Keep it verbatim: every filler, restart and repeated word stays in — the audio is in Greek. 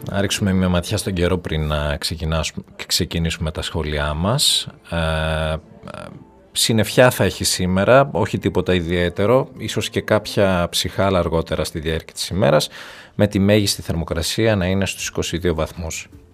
να ρίξουμε μια ματιά στον καιρό πριν να ξεκινήσουμε τα σχόλιά μας. Ε, συννεφιά θα έχει σήμερα, όχι τίποτα ιδιαίτερο, ίσως και κάποια ψυχάλα αργότερα στη διάρκεια της ημέρας, με τη μέγιστη θερμοκρασία να είναι στους είκοσι δύο βαθμούς.